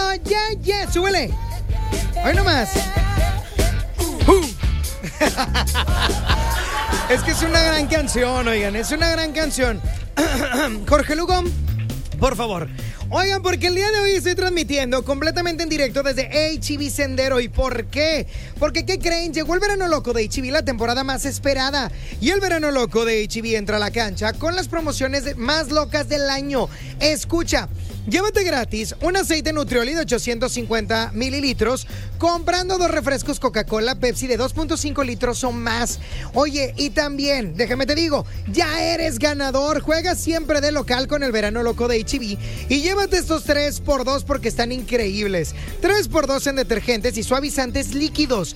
súbele. Hoy nomás. Es que es una gran canción, oigan, es una gran canción. Jorge Lugo, por favor. Oigan, porque el día de hoy estoy transmitiendo completamente en directo desde H-E-B Sendero. ¿Y por qué? Porque, ¿qué creen? Llegó el verano loco de H-E-B, la temporada más esperada. Y el verano loco de H-E-B entra a la cancha con las promociones más locas del año. Escucha. Llévate gratis un aceite Nutrioli de 850 mililitros comprando 2 refrescos Coca-Cola Pepsi de 2.5 litros o más. Oye, y también, déjame te digo, ya eres ganador. Juega siempre de local con el verano loco de H-E-B y llévate estos 3x2 porque están increíbles. 3x2 en detergentes y suavizantes líquidos.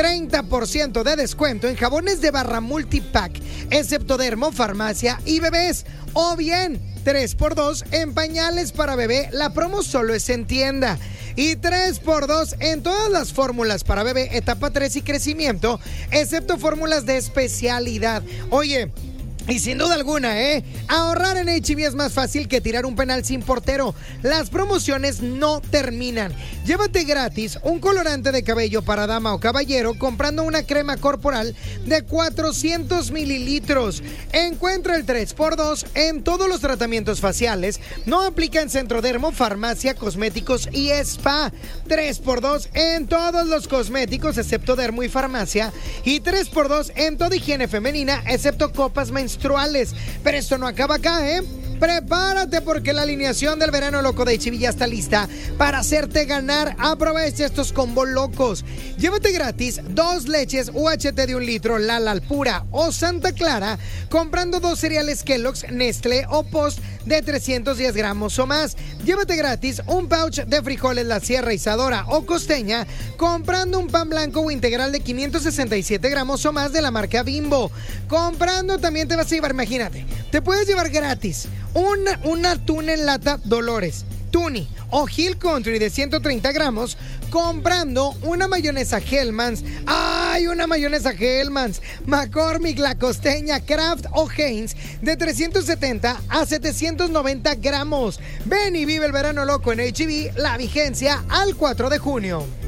30% de descuento en jabones de barra multipack, excepto Dermo, Farmacia y Bebés. O bien 3x2 en pañales para bebé, la promo solo es en tienda. Y 3x2 en todas las fórmulas para bebé, etapa 3 y crecimiento, excepto fórmulas de especialidad. Oye, y sin duda alguna, ahorrar en H-E-B es más fácil que tirar un penal sin portero. Las promociones no terminan. Llévate gratis un colorante de cabello para dama o caballero comprando una crema corporal de 400 mililitros. Encuentra el 3x2 en todos los tratamientos faciales. No aplica en Centro Dermo, Farmacia, Cosméticos y Spa. 3x2 en todos los cosméticos excepto Dermo y Farmacia. Y 3x2 en toda higiene femenina excepto copas menstruales. Pero esto no acaba acá, Prepárate porque la alineación del verano loco de H-E-B ya está lista para hacerte ganar. Aprovecha estos combos locos. Llévate gratis 2 leches UHT de 1 litro, Lala Alpura o Santa Clara, comprando 2 cereales Kellogg's, Nestlé o Post de 310 gramos o más. Llévate gratis un pouch de frijoles La Sierra, Isadora o Costeña, comprando un pan blanco o integral de 567 gramos o más de la marca Bimbo. Comprando también te vas a llevar, imagínate, te puedes llevar gratis un atún en lata Dolores, Tuni o Hill Country de 130 gramos comprando una mayonesa Hellmann's. ¡Ay, una mayonesa Hellmann's! McCormick, La Costeña, Kraft o Heinz de 370 a 790 gramos. Ven y vive el verano loco en H-E-B, la vigencia al 4 de junio.